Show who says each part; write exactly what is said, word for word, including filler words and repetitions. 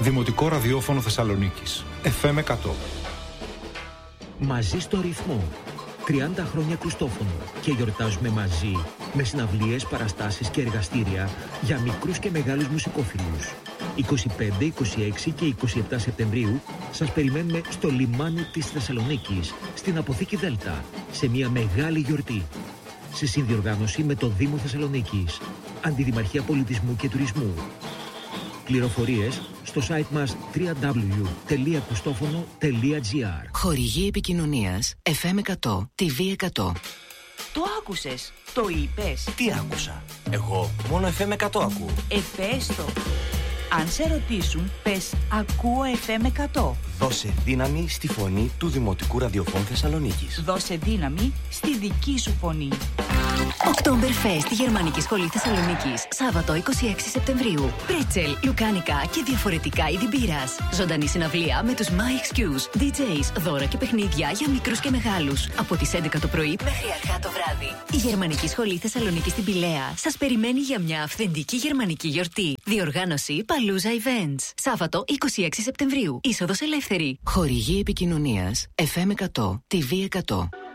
Speaker 1: Δημοτικό ραδιόφωνο Θεσσαλονίκης. εφ εμ εκατό.
Speaker 2: Μαζί στο ρυθμό. τριάντα χρόνια ακουστόφωνο και γιορτάζουμε μαζί με συναυλίες, παραστάσεις και εργαστήρια για μικρούς και μεγάλους μουσικόφιλους. είκοσι πέντε, είκοσι έξι και είκοσι επτά Σεπτεμβρίου σας περιμένουμε στο λιμάνι της Θεσσαλονίκης, στην Αποθήκη Δέλτα, σε μια μεγάλη γιορτή. Σε συνδιοργάνωση με το Δήμο Θεσσαλονίκης, Αντιδημαρχία Πολιτισμού και Τουρισμού. Πληροφορίες στο site μας double-u double-u double-u τελεία ακουστόφωνο τελεία τζι άρ.
Speaker 3: Χορηγή επικοινωνίας εφ εμ εκατό, τι βι εκατό.
Speaker 4: Το άκουσες, το είπες.
Speaker 5: Τι άκουσα? Εγώ μόνο εφ εμ εκατό ακούω.
Speaker 4: Εφέστο. Αν σε ρωτήσουν, πες ακούω εφ εμ εκατό.
Speaker 5: Δώσε δύναμη στη φωνή του Δημοτικού Ραδιοφώνου Θεσσαλονίκης.
Speaker 4: Δώσε δύναμη στη δική σου φωνή.
Speaker 3: Oktoberfest στη Γερμανική Σχολή Θεσσαλονίκης, Σάββατο είκοσι έξι Σεπτεμβρίου. Πρέτσελ, λουκάνικα και διαφορετικά είδη μπύρας. Ζωντανή συναυλία με τους My Excuse, ντι τζέις, δώρα και παιχνίδια για μικρούς και μεγάλους. Από τις έντεκα το πρωί μέχρι αργά το βράδυ. Η Γερμανική Σχολή Θεσσαλονίκης στην Πηλαία σας περιμένει για μια αυθεντική γερμανική γιορτή. Διοργάνωση Palooza Events. Σάββατο είκοσι έξι Σεπτεμβρίου. Είσοδος ελεύθερη. Χορηγή επικοινωνίας εφ εμ εκατό, τι βι εκατό.